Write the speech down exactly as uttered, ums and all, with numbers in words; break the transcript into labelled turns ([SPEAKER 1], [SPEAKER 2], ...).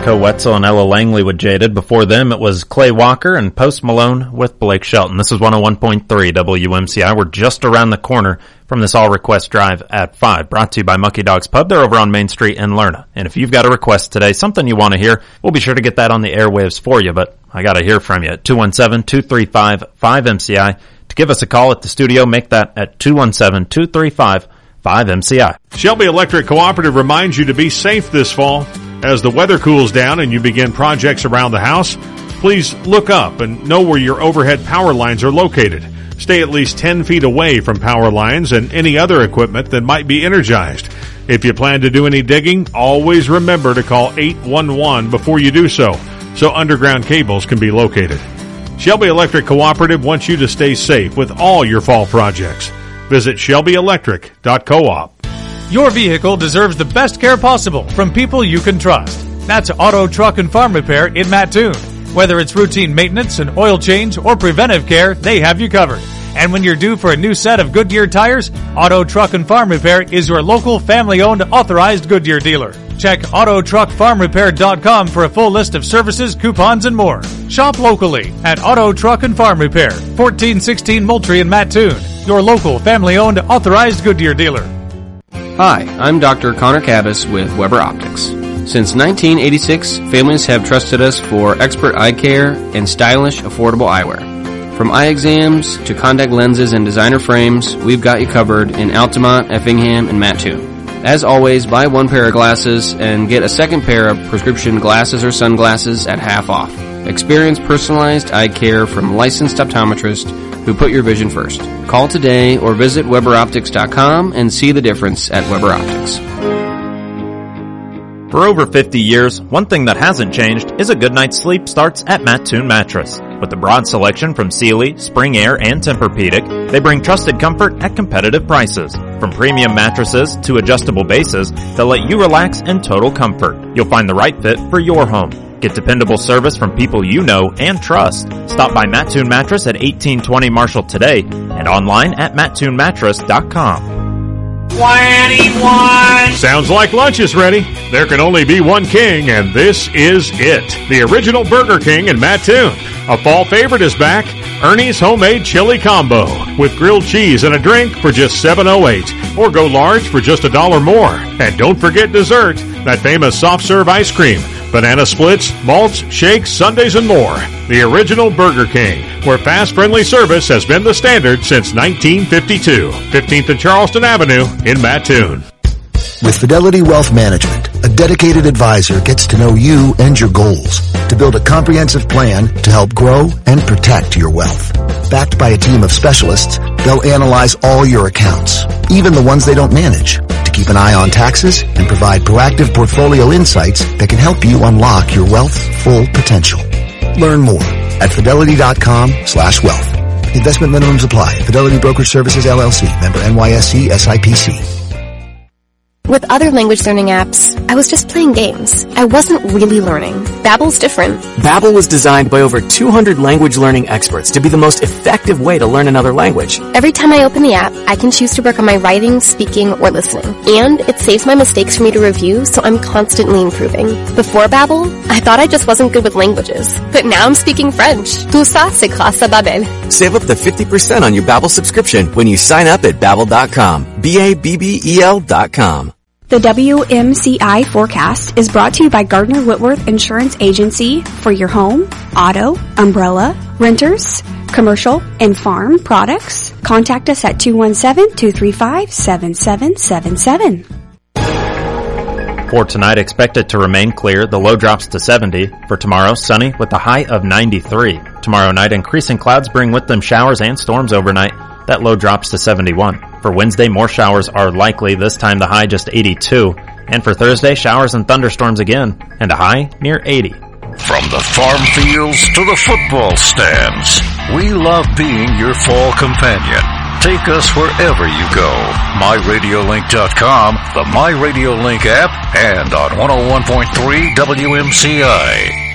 [SPEAKER 1] Jericho Wetzel and Ella Langley with Jaded. Before them, it was Clay Walker and Post Malone with Blake Shelton. This is one oh one point three W M C I. We're just around the corner from this All Request Drive at five, brought to you by Mucky Dog's Pub. They're over on Main Street in Lerna. And if you've got a request today, something you want to hear, we'll be sure to get that on the airwaves for you. But I got to hear from you at two one seven, two three five, five M C I. To give us a call at the studio, make that at two one seven, two three five, five M C I.
[SPEAKER 2] Shelby Electric Cooperative reminds you to be safe this fall. As the weather cools down and you begin projects around the house, please look up and know where your overhead power lines are located. Stay at least ten feet away from power lines and any other equipment that might be energized. If you plan to do any digging, always remember to call eight one one before you do so, so underground cables can be located. Shelby Electric Cooperative wants you to stay safe with all your fall projects. Visit shelby electric dot coop.
[SPEAKER 3] Your vehicle deserves the best care possible from people you can trust. That's Auto, Truck, and Farm Repair in Mattoon. Whether it's routine maintenance, an oil change, or preventive care, they have you covered. And when you're due for a new set of Goodyear tires, Auto, Truck, and Farm Repair is your local family-owned authorized Goodyear dealer. Check auto truck farm repair dot com for a full list of services, coupons, and more. Shop locally at Auto, Truck, and Farm Repair, fourteen sixteen Moultrie in Mattoon, your local family-owned authorized Goodyear dealer.
[SPEAKER 4] Hi, I'm Doctor Connor Cabas with Weber Optics. Since nineteen eighty-six, families have trusted us for expert eye care and stylish, affordable eyewear. From eye exams to contact lenses and designer frames, we've got you covered in Altamont, Effingham, and Mattoon. As always, buy one pair of glasses and get a second pair of prescription glasses or sunglasses at half off. Experience personalized eye care from licensed optometrists who put your vision first. Call today or visit weber optics dot com and see the difference at Weber Optics.
[SPEAKER 1] For over fifty years, one thing that hasn't changed is a good night's sleep starts at Mattoon Mattress. With a broad selection from Sealy, Spring Air, and Tempur-Pedic, they bring trusted comfort at competitive prices. From premium mattresses to adjustable bases that let you relax in total comfort. You'll find the right fit for your home. Get dependable service from people you know and trust. Stop by Mattoon Mattress at eighteen twenty Marshall today and online at mattoon mattress dot com.
[SPEAKER 2] twenty-one Sounds like lunch is ready. There can only be one king, and this is it. The original Burger King in Mattoon. A fall favorite is back. Ernie's Homemade Chili Combo with grilled cheese and a drink for just seven oh eight, or go large for just a dollar more. And don't forget dessert, that famous soft serve ice cream, banana splits, malts, shakes, sundaes, and more. The original Burger King, where fast, friendly service has been the standard since nineteen fifty-two. fifteenth and Charleston Avenue in Mattoon.
[SPEAKER 5] With Fidelity Wealth Management, a dedicated advisor gets to know you and your goals to build a comprehensive plan to help grow and protect your wealth. Backed by a team of specialists, they'll analyze all your accounts, even the ones they don't manage, to keep an eye on taxes and provide proactive portfolio insights that can help you unlock your wealth's full potential. Learn more at fidelity dot com slash wealth. Investment minimums apply. Fidelity Brokerage Services, L L C. Member N Y S E S I P C.
[SPEAKER 6] With other language learning apps, I was just playing games. I wasn't really learning. Babbel's different.
[SPEAKER 7] Babbel was designed by over two hundred language learning experts to be the most effective way to learn another language.
[SPEAKER 6] Every time I open the app, I can choose to work on my writing, speaking, or listening. And it saves my mistakes for me to review, so I'm constantly improving. Before Babbel, I thought I just wasn't good with languages. But now I'm speaking French. Tout ça, c'est grâce à Babbel.
[SPEAKER 7] Save up to fifty percent on your Babbel subscription when you sign up at babbel dot com. B A B B E L dot com.
[SPEAKER 8] The W M C I forecast is brought to you by Gardner Whitworth Insurance Agency for your home, auto, umbrella, renters, commercial, and farm products. Contact us at two one seven, two three five, seven seven seven seven.
[SPEAKER 1] For tonight, expect it to remain clear. The low drops to seventy. For tomorrow, sunny with a high of ninety-three. Tomorrow night, increasing clouds bring with them showers and storms overnight. That low drops to seventy-one. For Wednesday, more showers are likely, this time the high just eighty-two. And for Thursday, showers and thunderstorms again, and a high near eighty.
[SPEAKER 9] From the farm fields to the football stands, we love being your fall companion. Take us wherever you go. my radio link dot com, the MyRadioLink app, and on one oh one point three W M C I.